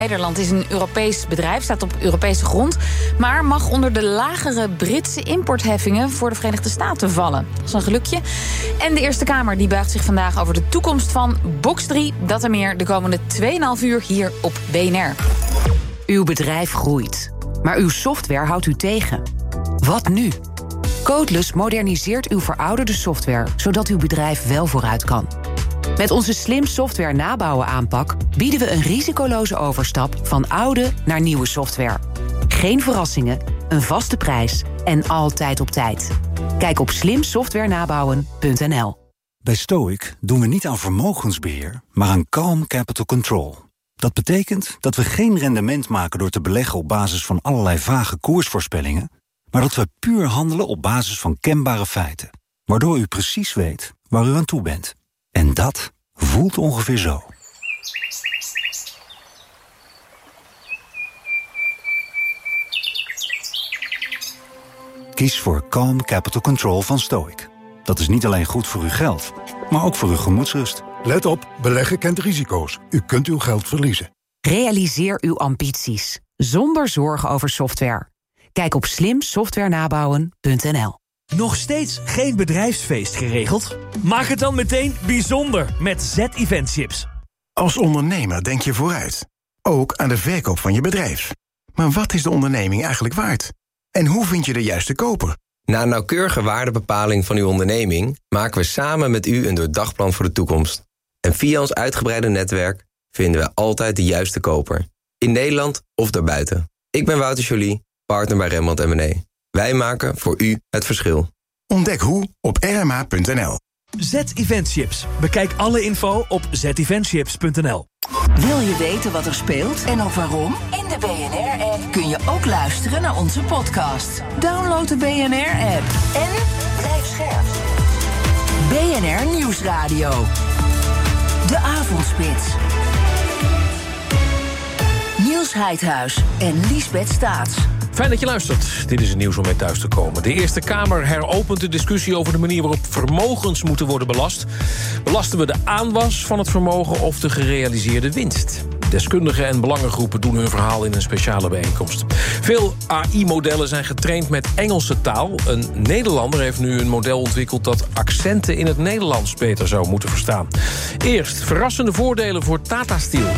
Nederland is een Europees bedrijf, staat op Europese grond, maar mag onder de lagere Britse importheffingen voor de Verenigde Staten vallen. Dat is een gelukje. En de Eerste Kamer die buigt zich vandaag over de toekomst van Box 3. Dat en meer de komende 2,5 uur hier op BNR. Uw bedrijf groeit, maar uw software houdt u tegen. Wat nu? Codeless moderniseert uw verouderde software, zodat uw bedrijf wel vooruit kan. Met onze slim software nabouwen aanpak bieden we een risicoloze overstap van oude naar nieuwe software. Geen verrassingen, een vaste prijs en altijd op tijd. Kijk op slimsoftwarenabouwen.nl. Bij Stoic doen we niet aan vermogensbeheer, maar aan calm capital control. Dat betekent dat we geen rendement maken door te beleggen op basis van allerlei vage koersvoorspellingen, maar dat we puur handelen op basis van kenbare feiten, waardoor u precies weet waar u aan toe bent. En dat voelt ongeveer zo. Kies voor Calm Capital Control van Stoic. Dat is niet alleen goed voor uw geld, maar ook voor uw gemoedsrust. Let op, beleggen kent risico's. U kunt uw geld verliezen. Realiseer uw ambities, zonder zorgen over software. Kijk op slimsoftwarenabouwen.nl. Nog steeds geen bedrijfsfeest geregeld? Maak het dan meteen bijzonder met Z-Eventchips. Als ondernemer denk je vooruit. Ook aan de verkoop van je bedrijf. Maar wat is de onderneming eigenlijk waard? En hoe vind je de juiste koper? Na een nauwkeurige waardebepaling van uw onderneming maken we samen met u een doordagplan voor de toekomst. En via ons uitgebreide netwerk vinden we altijd de juiste koper. In Nederland of daarbuiten. Ik ben Wouter Joly, partner bij Rembrandt & Mené. Wij maken voor u het verschil. Ontdek hoe op rma.nl. Z-Eventchips. Bekijk alle info op zeventchips.nl. Wil je weten wat er speelt en ook waarom? In de BNR-app kun je ook luisteren naar onze podcast. Download de BNR-app en blijf scherp. BNR Nieuwsradio. De Avondspits. Niels Heidhuis en Liesbeth Staats. Fijn dat je luistert. Dit is het nieuws om mee thuis te komen. De Eerste Kamer heropent de discussie over de manier waarop vermogens moeten worden belast. Belasten we de aanwas van het vermogen of de gerealiseerde winst? Deskundigen en belangengroepen doen hun verhaal in een speciale bijeenkomst. Veel AI-modellen zijn getraind met Engelse taal. Een Nederlander heeft nu een model ontwikkeld dat accenten in het Nederlands beter zou moeten verstaan. Eerst verrassende voordelen voor Tata Steel.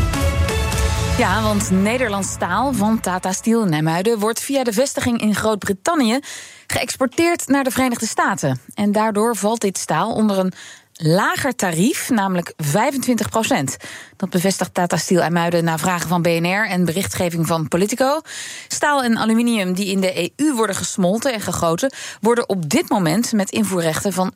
Ja, want Nederlands staal van Tata Steel in Nijmuiden wordt via de vestiging in Groot-Brittannië geëxporteerd naar de Verenigde Staten. En daardoor valt dit staal onder een lager tarief, namelijk 25%. Dat bevestigt Tata Steel IJmuiden na vragen van BNR en berichtgeving van Politico. Staal en aluminium die in de EU worden gesmolten en gegoten worden op dit moment met invoerrechten van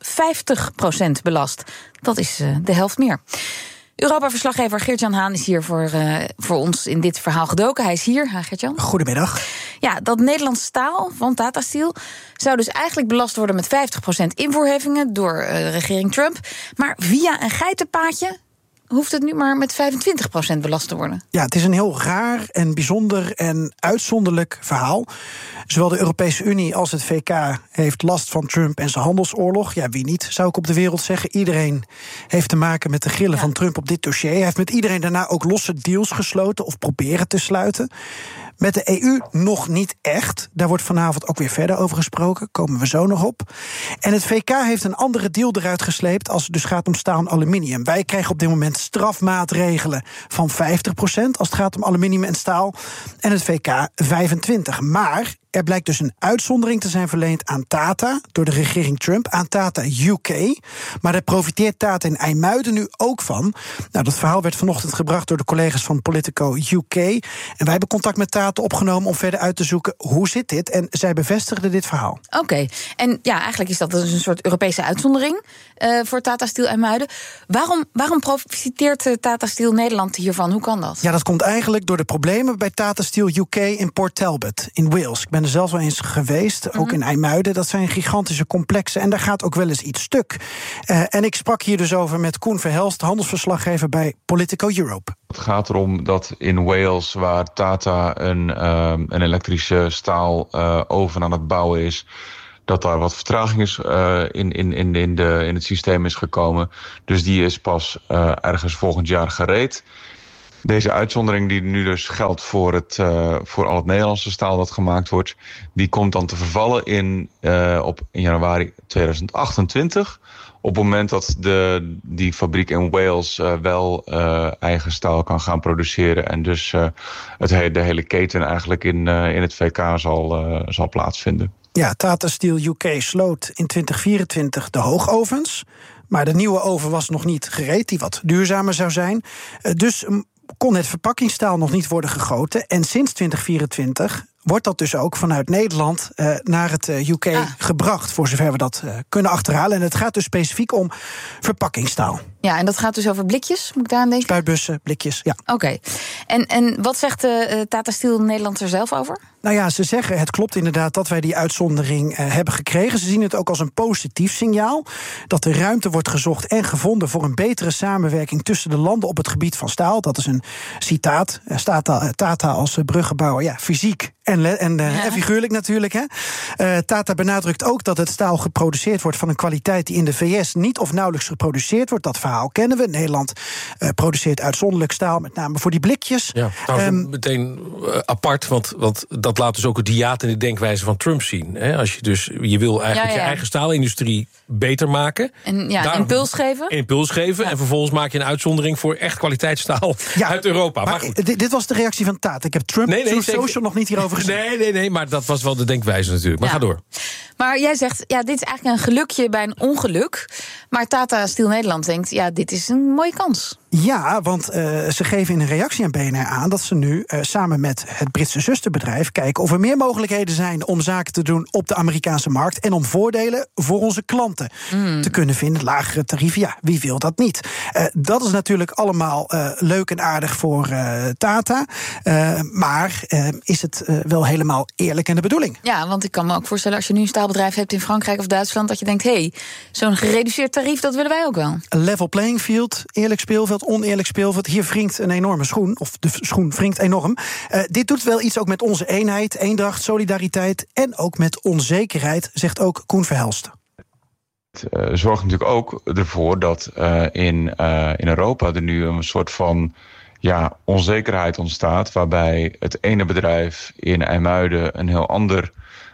50% belast. Dat is de helft meer. Europa-verslaggever Geert-Jan Haan is hier voor ons in dit verhaal gedoken. Hij is hier. Geert-Jan. Goedemiddag. Ja, dat Nederlands staal van Tata Steel zou dus eigenlijk belast worden met 50% invoerheffingen door de regering Trump. Maar via een geitenpaadje hoeft het nu maar met 25% belast te worden. Ja, het is een heel raar en bijzonder en uitzonderlijk verhaal. Zowel de Europese Unie als het VK heeft last van Trump en zijn handelsoorlog. Ja, wie niet, zou ik op de wereld zeggen. Iedereen heeft te maken met de grillen van Trump op dit dossier. Hij heeft met iedereen daarna ook losse deals gesloten of proberen te sluiten. Met de EU nog niet echt. Daar wordt vanavond ook weer verder over gesproken. Komen we zo nog op. En het VK heeft een andere deal eruit gesleept als het dus gaat om staal en aluminium. Wij krijgen op dit moment strafmaatregelen van 50% als het gaat om aluminium en staal. En het VK 25%. Maar er blijkt dus een uitzondering te zijn verleend aan Tata door de regering Trump, aan Tata UK. Maar daar profiteert Tata in IJmuiden nu ook van. Nou, dat verhaal werd vanochtend gebracht door de collega's van Politico UK. En wij hebben contact met Tata opgenomen om verder uit te zoeken hoe zit dit. En zij bevestigden dit verhaal. Oké. En ja, eigenlijk is dat dus een soort Europese uitzondering voor Tata Steel IJmuiden. Waarom profiteert Tata Steel Nederland hiervan? Hoe kan dat? Ja, dat komt eigenlijk door de problemen bij Tata Steel UK in Port Talbot in Wales. Ik ben er zelf wel eens geweest, ook in IJmuiden. Dat zijn gigantische complexen en daar gaat ook wel eens iets stuk. En ik sprak hier dus over met Koen Verhelst, handelsverslaggever bij Politico Europe. Het gaat erom dat in Wales, waar Tata een elektrische staaloven aan het bouwen is, dat daar wat vertraging is in het systeem is gekomen. Dus die is pas ergens volgend jaar gereed. Deze uitzondering die nu dus geldt voor al het Nederlandse staal dat gemaakt wordt, die komt dan te vervallen in januari 2028. Op het moment dat die fabriek in Wales wel eigen staal kan gaan produceren en dus de hele keten eigenlijk in het VK zal plaatsvinden. Ja, Tata Steel UK sloot in 2024 de hoogovens. Maar de nieuwe oven was nog niet gereed, die wat duurzamer zou zijn. Dus kon het verpakkingsstaal nog niet worden gegoten. En sinds 2024 wordt dat dus ook vanuit Nederland naar het UK gebracht, voor zover we dat kunnen achterhalen. En het gaat dus specifiek om verpakkingsstaal. Ja, en dat gaat dus over blikjes, moet ik daar aan denken? Spuitbussen, blikjes, ja. Oké. En wat zegt Tata Steel Nederland er zelf over? Nou ja, ze zeggen, het klopt inderdaad dat wij die uitzondering hebben gekregen. Ze zien het ook als een positief signaal, dat er ruimte wordt gezocht en gevonden voor een betere samenwerking tussen de landen op het gebied van staal. Dat is een citaat. Tata als bruggenbouwer, ja, fysiek en figuurlijk natuurlijk. Hè. Tata benadrukt ook dat het staal geproduceerd wordt van een kwaliteit die in de VS niet of nauwelijks geproduceerd wordt. Dat verhaal kennen we. Nederland produceert uitzonderlijk staal, met name voor die blikjes. Ja, trouwens meteen apart, want dat laat dus ook het hiaat in de denkwijze van Trump zien. Hè? Als je wil eigenlijk je eigen staalindustrie beter maken. En impuls geven. Impuls geven. Ja. En vervolgens maak je een uitzondering voor echt kwaliteitsstaal uit Europa. Maar dit was de reactie van Tata. Ik heb Trump social nog niet hierover gezien. Nee, maar dat was wel de denkwijze natuurlijk. Maar ga door. Maar jij zegt, dit is eigenlijk een gelukje bij een ongeluk. Maar Tata Steel Nederland denkt, dit is een mooie kans. Ja, want ze geven in een reactie aan BNR aan dat ze nu samen met het Britse zusterbedrijf kijken of er meer mogelijkheden zijn om zaken te doen op de Amerikaanse markt en om voordelen voor onze klanten te kunnen vinden. Lagere tarieven, ja, wie wil dat niet? Dat is natuurlijk allemaal leuk en aardig voor Tata. Maar is het wel helemaal eerlijk en de bedoeling? Ja, want ik kan me ook voorstellen, als je nu een staalbedrijf hebt in Frankrijk of Duitsland, dat je denkt, zo'n gereduceerd tarief, dat willen wij ook wel. Level playing field, eerlijk speelveld, oneerlijk speelveld. Hier wringt een enorme schoen, of de schoen wringt enorm. Dit doet wel iets ook met onze eenheid, eendracht, solidariteit en ook met onzekerheid, zegt ook Koen Verhelst. Het zorgt natuurlijk ook ervoor dat in Europa er nu een soort van onzekerheid ontstaat, waarbij het ene bedrijf in IJmuiden een heel ander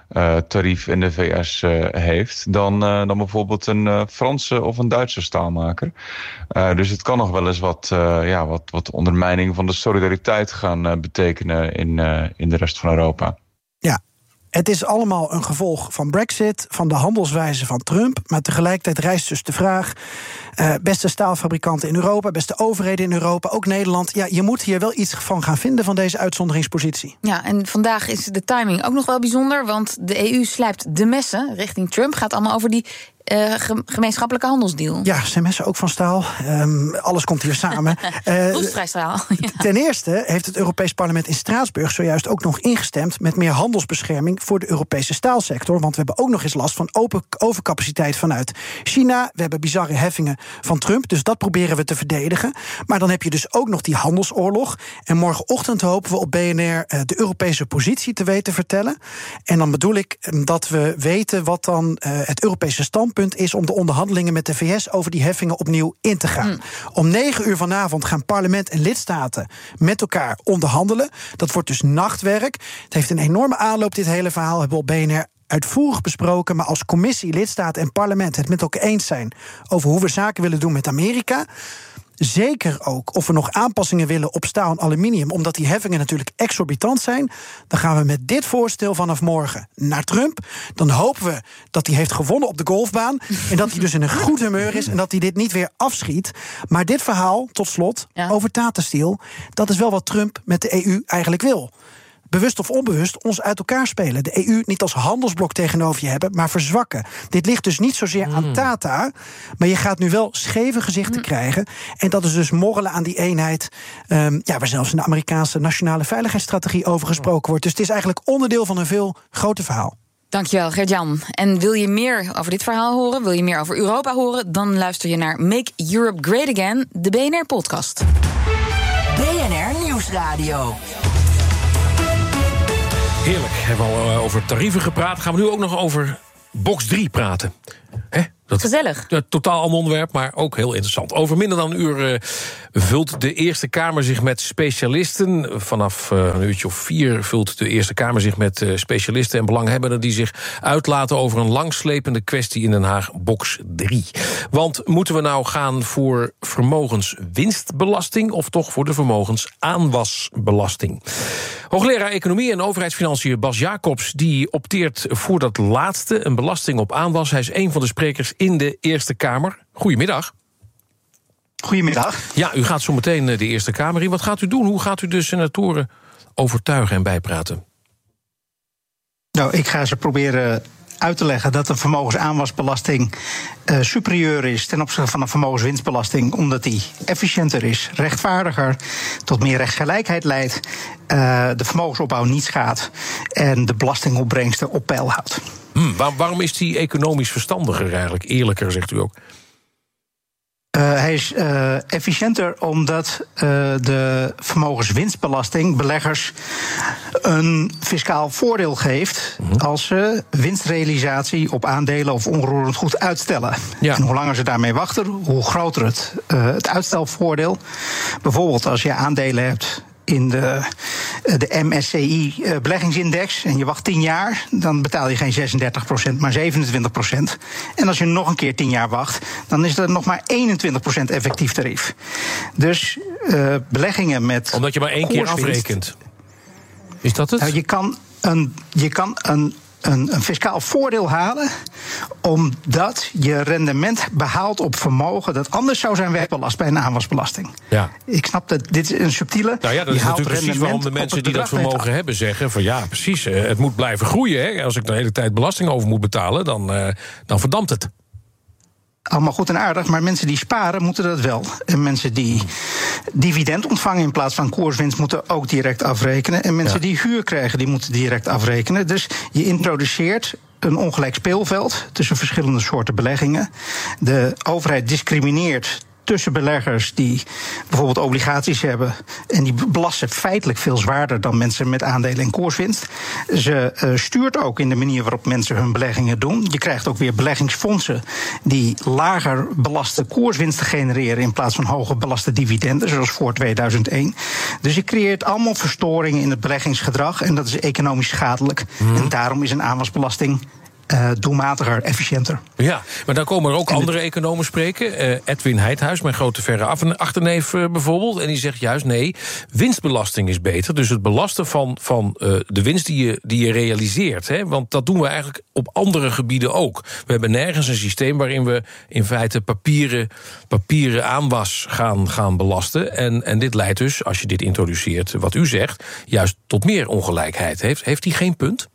tarief in de VS heeft dan bijvoorbeeld een Franse of een Duitse staalmaker. Dus het kan nog wel eens wat ondermijning van de solidariteit gaan betekenen in de rest van Europa. Ja. Het is allemaal een gevolg van Brexit, van de handelswijze van Trump. Maar tegelijkertijd rijst dus de vraag, beste staalfabrikanten in Europa, beste overheden in Europa, ook Nederland, je moet hier wel iets van gaan vinden van deze uitzonderingspositie. Ja, en vandaag is de timing ook nog wel bijzonder, want de EU slijpt de messen richting Trump. Gaat allemaal over die gemeenschappelijke handelsdeal. Ja, zijn messen ook van staal. Alles komt hier samen. Roestvrij staal. Ja. Ten eerste heeft het Europees Parlement in Straatsburg zojuist ook nog ingestemd met meer handelsbescherming voor de Europese staalsector. Want we hebben ook nog eens last van overcapaciteit vanuit China. We hebben bizarre heffingen van Trump, dus dat proberen we te verdedigen. Maar dan heb je dus ook nog die handelsoorlog. En morgenochtend hopen we op BNR de Europese positie te weten vertellen. En dan bedoel ik dat we weten wat dan het Europese standpunt is om de onderhandelingen met de VS over die heffingen opnieuw in te gaan. Om 9 uur vanavond gaan parlement en lidstaten met elkaar onderhandelen. Dat wordt dus nachtwerk. Het heeft een enorme aanloop, dit hele verhaal. Hebben we op BNR uitvoerig besproken. Maar als commissie, lidstaten en parlement het met elkaar eens zijn over hoe we zaken willen doen met Amerika, zeker ook of we nog aanpassingen willen op staal en aluminium, omdat die heffingen natuurlijk exorbitant zijn, dan gaan we met dit voorstel vanaf morgen naar Trump. Dan hopen we dat hij heeft gewonnen op de golfbaan en dat hij dus in een goed humeur is en dat hij dit niet weer afschiet. Maar dit verhaal, tot slot, over Tata Steel, dat is wel wat Trump met de EU eigenlijk wil. Bewust of onbewust ons uit elkaar spelen. De EU niet als handelsblok tegenover je hebben, maar verzwakken. Dit ligt dus niet zozeer aan Tata, maar je gaat nu wel scheve gezichten krijgen. En dat is dus morrelen aan die eenheid, waar zelfs in de Amerikaanse nationale veiligheidsstrategie over gesproken wordt. Dus het is eigenlijk onderdeel van een veel groter verhaal. Dankjewel, Gert-Jan. En wil je meer over dit verhaal horen, wil je meer over Europa horen, dan luister je naar Make Europe Great Again, de BNR-podcast. BNR Nieuwsradio. Heerlijk, hebben we al over tarieven gepraat. Gaan we nu ook nog over box 3 praten. Gezellig. Totaal ander onderwerp, maar ook heel interessant. Over minder dan een uur vult de Eerste Kamer zich met specialisten. Vanaf een uurtje of 4 vult de Eerste Kamer zich met specialisten en belanghebbenden die zich uitlaten over een langslepende kwestie in Den Haag, box 3. Want moeten we nou gaan voor vermogenswinstbelasting of toch voor de vermogensaanwasbelasting? Hoogleraar Economie en Overheidsfinanciën Bas Jacobs die opteert voor dat laatste, een belasting op aanwas. Hij is een van de sprekers in de Eerste Kamer. Goedemiddag. Goedemiddag. Ja, u gaat zo meteen de Eerste Kamer in. Wat gaat u doen? Hoe gaat u de senatoren overtuigen en bijpraten? Nou, ik ga ze proberen uit te leggen dat een vermogensaanwasbelasting superieur is ten opzichte van een vermogenswinstbelasting, omdat die efficiënter is, rechtvaardiger, tot meer rechtsgelijkheid leidt, de vermogensopbouw niet schaadt en de belastingopbrengsten op peil houdt. Waarom is die economisch verstandiger eigenlijk, eerlijker, zegt u ook? Hij is efficiënter omdat de vermogenswinstbelasting beleggers een fiscaal voordeel geeft als ze winstrealisatie op aandelen of onroerend goed uitstellen. Ja. En hoe langer ze daarmee wachten, hoe groter het uitstelvoordeel. Bijvoorbeeld als je aandelen hebt in de MSCI-beleggingsindex en je wacht 10 jaar, dan betaal je geen 36%, maar 27%. En als je nog een keer 10 jaar wacht, dan is dat nog maar 21% effectief tarief. Dus beleggingen met omdat je maar 1 keer afrekent. Is dat het? Nou, je kan een fiscaal voordeel halen omdat je rendement behaalt op vermogen dat anders zou zijn wegbelast bij een aanwasbelasting. Ja. Ik snap dat dit is een subtiele. Nou ja, dat is natuurlijk precies waarom de mensen die dat vermogen hebben zeggen van ja, precies, het moet blijven groeien. Hè. Als ik de hele tijd belasting over moet betalen, dan verdampt het. Allemaal goed en aardig, maar mensen die sparen moeten dat wel. En mensen die dividend ontvangen in plaats van koerswinst moeten ook direct afrekenen. En mensen die huur krijgen, die moeten direct afrekenen. Dus je introduceert een ongelijk speelveld tussen verschillende soorten beleggingen. De overheid discrimineert tussen beleggers die bijvoorbeeld obligaties hebben en die belasten feitelijk veel zwaarder dan mensen met aandelen en koerswinst. Ze stuurt ook in de manier waarop mensen hun beleggingen doen. Je krijgt ook weer beleggingsfondsen die lager belaste koerswinsten genereren in plaats van hoger belaste dividenden, zoals voor 2001. Dus je creëert allemaal verstoringen in het beleggingsgedrag en dat is economisch schadelijk. En daarom is een aanwasbelasting doelmatiger, efficiënter. Ja, maar dan komen er ook andere economen spreken. Edwin Heidhuis, mijn grote verre achterneef bijvoorbeeld. En die zegt juist nee, winstbelasting is beter. Dus het belasten van de winst die je realiseert. Hè? Want dat doen we eigenlijk op andere gebieden ook. We hebben nergens een systeem waarin we in feite papieren aanwas gaan belasten. En dit leidt dus, als je dit introduceert, wat u zegt, juist tot meer ongelijkheid. Heeft hij geen punt?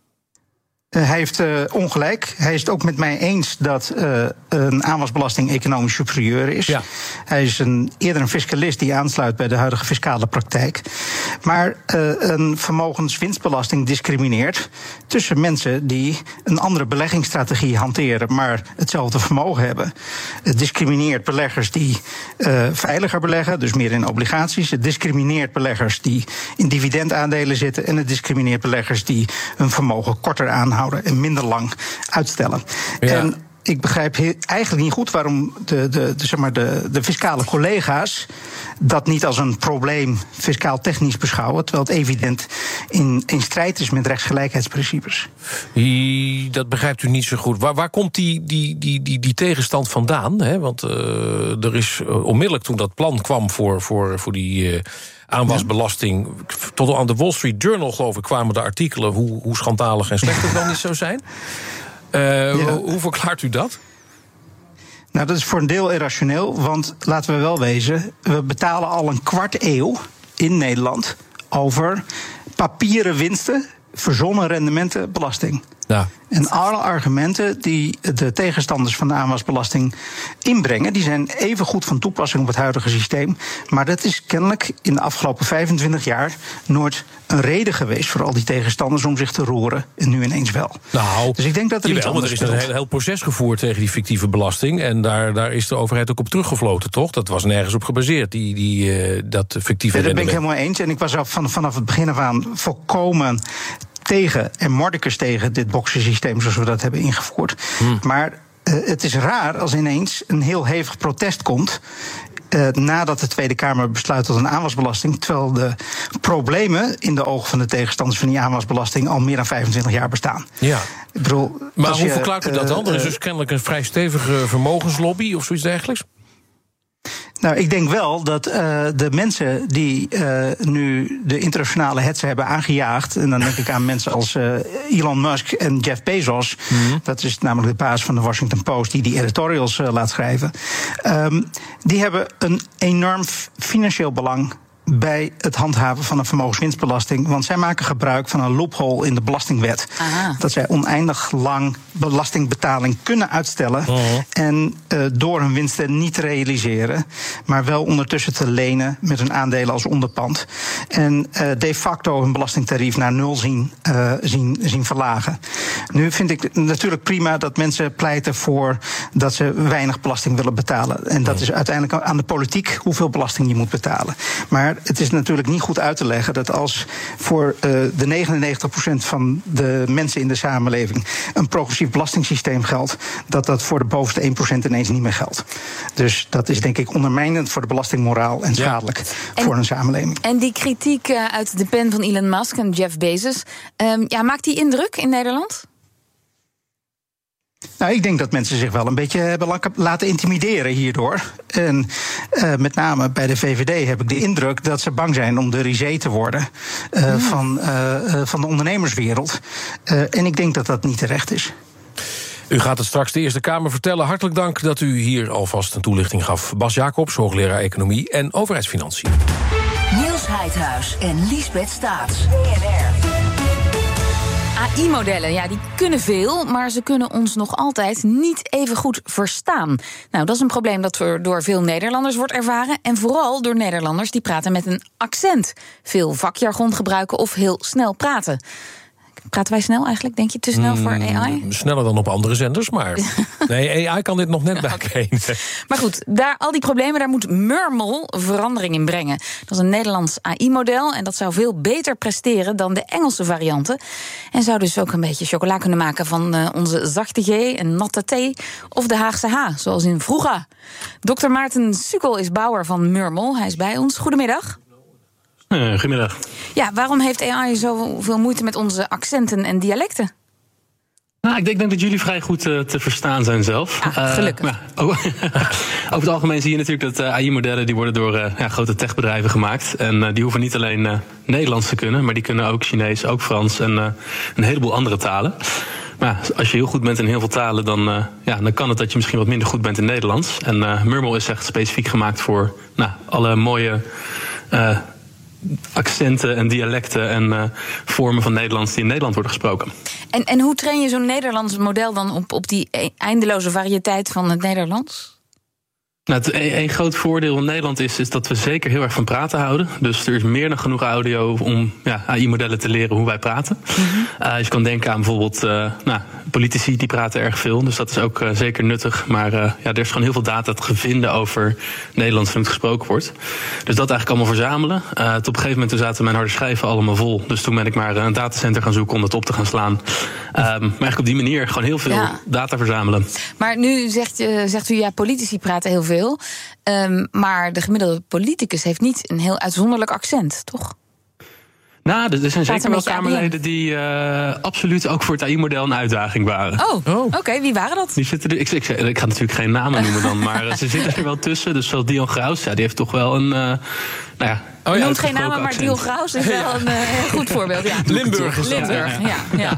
Hij heeft ongelijk. Hij is het ook met mij eens dat een aanwasbelasting economisch superieur is. Ja. Hij is eerder een fiscalist die aansluit bij de huidige fiscale praktijk. Maar een vermogenswinstbelasting discrimineert tussen mensen die een andere beleggingsstrategie hanteren, maar hetzelfde vermogen hebben. Het discrimineert beleggers die veiliger beleggen, dus meer in obligaties. Het discrimineert beleggers die in dividendaandelen zitten. En het discrimineert beleggers die hun vermogen korter aanhouden en minder lang uitstellen. Ja. En ik begrijp eigenlijk niet goed waarom de fiscale collega's dat niet als een probleem fiscaal technisch beschouwen, terwijl het evident in strijd is met rechtsgelijkheidsprincipes. Dat begrijpt u niet zo goed. Waar komt die tegenstand vandaan? Hè? Want er is onmiddellijk toen dat plan kwam voor die aanwasbelasting, tot aan de Wall Street Journal, geloof ik, kwamen de artikelen hoe schandalig en slecht het dan niet zou zijn. Hoe verklaart u dat? Nou, dat is voor een deel irrationeel, want laten we wel wezen, we betalen al een kwart eeuw in Nederland over papieren winsten, verzonnen rendementenbelasting. Ja. En alle argumenten die de tegenstanders van de aanwasbelasting inbrengen, die zijn even goed van toepassing op het huidige systeem. Maar dat is kennelijk in de afgelopen 25 jaar nooit een reden geweest voor al die tegenstanders om zich te roeren. En nu ineens wel. Nou, dus ik denk dat er iets anders is een heel proces gevoerd tegen die fictieve belasting. En daar is de overheid ook op teruggefloten, toch? Dat was nergens op gebaseerd, dat fictieve rendement. Dat ben ik helemaal eens. En ik was vanaf het begin af aan volkomen tegen en mordicus tegen dit boxensysteem zoals we dat hebben ingevoerd. Maar het is raar als ineens een heel hevig protest komt nadat de Tweede Kamer besluit tot een aanwasbelasting, terwijl de problemen in de ogen van de tegenstanders van die aanwasbelasting al meer dan 25 jaar bestaan. Ja. Ik bedoel, maar hoe verklaart u dat dan? Er is dus kennelijk een vrij stevige vermogenslobby of zoiets dergelijks? Nou, ik denk wel dat de mensen die nu de internationale hetze hebben aangejaagd, en dan denk ik aan mensen als Elon Musk en Jeff Bezos, dat is namelijk de baas van de Washington Post die editorials laat schrijven, die hebben een enorm financieel belang bij het handhaven van een vermogenswinstbelasting. Want zij maken gebruik van een loophole in de belastingwet. Aha. Dat zij oneindig lang belastingbetaling kunnen uitstellen en door hun winsten niet te realiseren, maar wel ondertussen te lenen met hun aandelen als onderpand. En de facto hun belastingtarief naar 0 zien verlagen. Nu vind ik natuurlijk prima dat mensen pleiten voor dat ze weinig belasting willen betalen. En dat is uiteindelijk aan de politiek hoeveel belasting je moet betalen. Maar het is natuurlijk niet goed uit te leggen dat als voor de 99% van de mensen in de samenleving een progressief belastingssysteem geldt, dat voor de bovenste 1% ineens niet meer geldt. Dus dat is denk ik ondermijnend voor de belastingmoraal en schadelijk voor een samenleving. En die kritiek uit de pen van Elon Musk en Jeff Bezos, maakt die indruk in Nederland? Nou, ik denk dat mensen zich wel een beetje hebben laten intimideren hierdoor. En met name bij de VVD heb ik de indruk dat ze bang zijn om de risée te worden van de ondernemerswereld. En ik denk dat dat niet terecht is. U gaat het straks de Eerste Kamer vertellen. Hartelijk dank dat u hier alvast een toelichting gaf. Bas Jacobs, hoogleraar Economie en Overheidsfinanciën. Niels Heidhuis en Liesbeth Staats. BNR. AI-modellen, die kunnen veel, maar ze kunnen ons nog altijd niet even goed verstaan. Nou, dat is een probleem dat door veel Nederlanders wordt ervaren. En vooral door Nederlanders die praten met een accent. Veel vakjargon gebruiken of heel snel praten. Praten wij snel eigenlijk? Denk je te snel voor AI? Sneller dan op andere zenders, maar nee, AI kan dit nog net bijbenen. Maar goed, al die problemen, daar moet Murmel verandering in brengen. Dat is een Nederlands AI-model en dat zou veel beter presteren dan de Engelse varianten. En zou dus ook een beetje chocola kunnen maken van onze zachte G en natte T of de Haagse H, zoals in vroeger. Dr. Maarten Sukkel is bouwer van Murmel. Hij is bij ons. Goedemiddag. Goedemiddag. Ja, waarom heeft AI zoveel moeite met onze accenten en dialecten? Nou, ik denk dat jullie vrij goed te verstaan zijn zelf. Gelukkig. Over het algemeen zie je natuurlijk dat AI-modellen die worden door grote techbedrijven gemaakt. En die hoeven niet alleen Nederlands te kunnen, maar die kunnen ook Chinees, ook Frans en een heleboel andere talen. Maar als je heel goed bent in heel veel talen, dan kan het dat je misschien wat minder goed bent in Nederlands. En Murmel is echt specifiek gemaakt voor alle mooie accenten en dialecten en vormen van Nederlands die in Nederland worden gesproken. En hoe train je zo'n Nederlands model dan op die eindeloze variëteit van het Nederlands? Nou, een groot voordeel in Nederland is dat we zeker heel erg van praten houden. Dus er is meer dan genoeg audio om AI-modellen te leren hoe wij praten. Je kan denken aan bijvoorbeeld politici die praten erg veel. Dus dat is ook zeker nuttig. Maar er is gewoon heel veel data te vinden over Nederlands toen het gesproken wordt. Dus dat eigenlijk allemaal verzamelen. Op een gegeven moment zaten mijn harde schijven allemaal vol. Dus toen ben ik maar een datacenter gaan zoeken om dat op te gaan slaan. Maar eigenlijk op die manier gewoon heel veel data verzamelen. Maar nu zegt u politici praten heel veel. Maar de gemiddelde politicus heeft niet een heel uitzonderlijk accent, toch? Nou, er zijn zeker wel Kamerleden die absoluut ook voor het AI-model een uitdaging waren. Oké, wie waren dat? Die zitten ik ga natuurlijk geen namen noemen dan, maar ze zitten er wel tussen. Dus zoals Dion Graus, die heeft toch wel een je noemt geen namen, maar Dion Graus is wel een goed voorbeeld. Ja. Limburg is dat. Ja.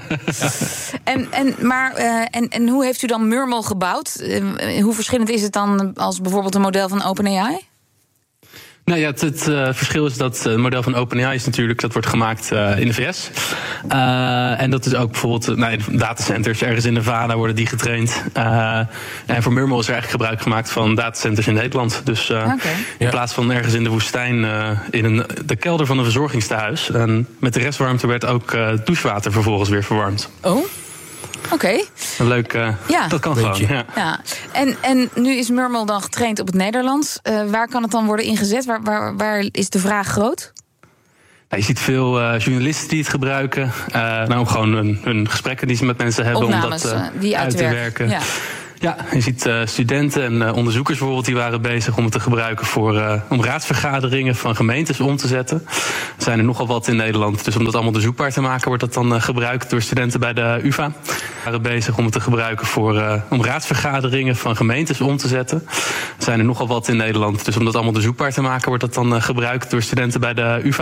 En hoe heeft u dan Murmel gebouwd? Hoe verschillend is het dan als bijvoorbeeld een model van OpenAI? Nou ja, het verschil is dat het model van OpenAI is natuurlijk, dat wordt gemaakt in de VS. En dat is ook bijvoorbeeld in datacenters ergens in Nevada worden die getraind. En voor Murmel is er eigenlijk gebruik gemaakt van datacenters in Nederland. Dus in plaats van ergens in de woestijn in de kelder van een verzorgingstehuis. En met de restwarmte werd ook douchewater vervolgens weer verwarmd. Oké. Leuk, dat kan gewoon. Ja. En nu is Murmel dan getraind op het Nederlands. Waar kan het dan worden ingezet? Waar is de vraag groot? Je ziet veel journalisten die het gebruiken. Om gewoon hun gesprekken die ze met mensen hebben, opnames, om dat die uit te werken. Ja, je ziet studenten en onderzoekers bijvoorbeeld, die waren bezig om het te gebruiken om raadsvergaderingen van gemeentes om te zetten. Er zijn er nogal wat in Nederland, dus om dat allemaal onderzoekbaar te maken, wordt dat dan gebruikt door studenten bij de UvA. We waren bezig om het te gebruiken om raadsvergaderingen van gemeentes om te zetten. Er zijn er nogal wat in Nederland, dus om dat allemaal onderzoekbaar te maken, wordt dat dan gebruikt door studenten bij de UvA.